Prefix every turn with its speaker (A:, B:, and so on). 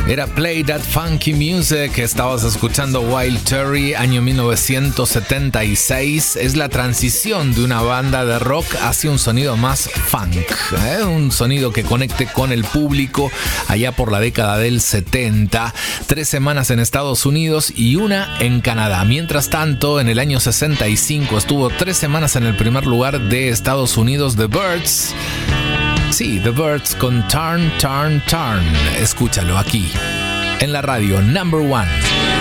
A: Era Play That Funky Music. Estabas escuchando Wild Cherry, año 1976. Es la transición de una banda de rock hacia un sonido más funk, un sonido que conecte con el público allá por la década del 70. 3 semanas en Estados Unidos y una en Canadá. Mientras tanto, en el año 65 estuvo 3 semanas en el primer lugar de Estados Unidos, The Byrds. Sí, The Byrds con Turn, Turn, Turn. Escúchalo aquí, en la radio Number One.